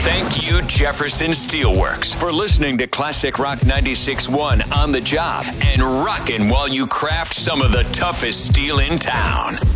Thank you, Jefferson Steelworks, for listening to Classic Rock 96.1 On the Job and rocking while you craft some of the toughest steel in town.